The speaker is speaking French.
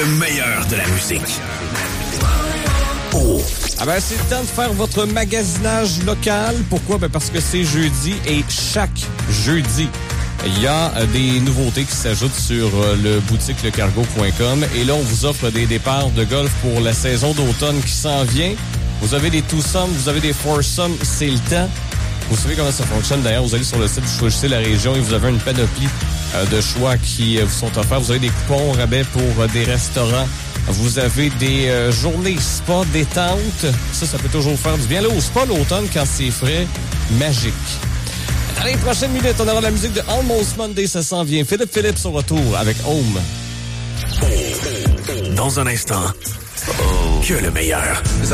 Le meilleur de la musique. Oh. Ah ben, c'est le temps de faire votre magasinage local. Pourquoi? Ben parce que c'est jeudi et chaque jeudi, il y a des nouveautés qui s'ajoutent sur le boutique lecargo.com. Et là, on vous offre des départs de golf pour la saison d'automne qui s'en vient. Vous avez des two-some, vous avez des four-some, c'est le temps. Vous savez comment ça fonctionne. D'ailleurs, vous allez sur le site, vous choisissez la région et vous avez une panoplie de choix qui vous sont offerts. Vous avez des coupons rabais pour des restaurants. Vous avez des journées spa détente. Ça peut toujours faire du bien. Là, au spa, l'automne, quand c'est frais, magique. Dans les prochaines minutes, on aura la musique de Almost Monday, ça s'en vient. Philippe Phillips au retour avec Home. Dans un instant, que le meilleur.